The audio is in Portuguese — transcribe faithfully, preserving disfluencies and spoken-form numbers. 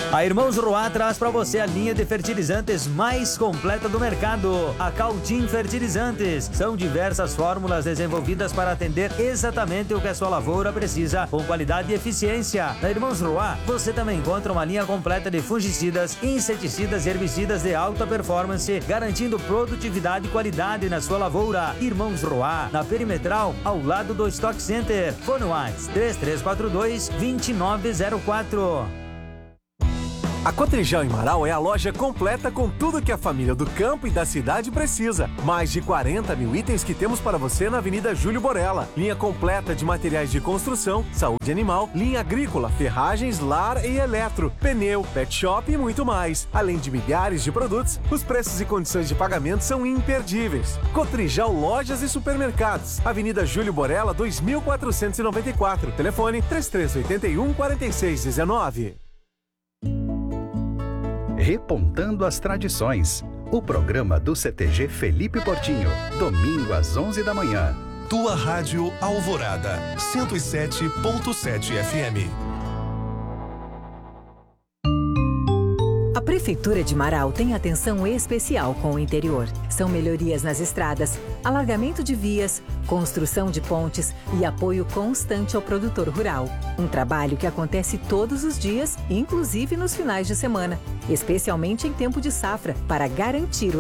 A Irmãos Roá traz para você a linha de fertilizantes mais completa do mercado, a Cautim Fertilizantes. São diversas fórmulas desenvolvidas para atender exatamente o que a sua lavoura precisa, com qualidade e eficiência. Na Irmãos Roá, você também encontra uma linha completa de fungicidas, inseticidas e herbicidas de alta performance, garantindo produtividade e qualidade na sua lavoura. Irmãos Roá, na Perimetral, ao lado do Stock Center. Fone WhatsApp três três quatro dois, dois nove zero quatro. A Cotrijal em Marau é a loja completa com tudo que a família do campo e da cidade precisa. Mais de quarenta mil itens que temos para você na Avenida Júlio Borella. Linha completa de materiais de construção, saúde animal, linha agrícola, ferragens, lar e eletro, pneu, pet shop e muito mais. Além de milhares de produtos, os preços e condições de pagamento são imperdíveis. Cotrijal Lojas e Supermercados. Avenida Júlio Borella, dois mil quatrocentos e noventa e quatro. Telefone três três oito um, quatro seis um nove. Repontando as Tradições, o programa do C T G Felipe Portinho, domingo às onze da manhã. Tua Rádio Alvorada, cento e sete ponto sete F M. A Prefeitura de Marau tem atenção especial com o interior. São melhorias nas estradas, alargamento de vias, construção de pontes e apoio constante ao produtor rural. Um trabalho que acontece todos os dias, inclusive nos finais de semana, especialmente em tempo de safra, para garantir o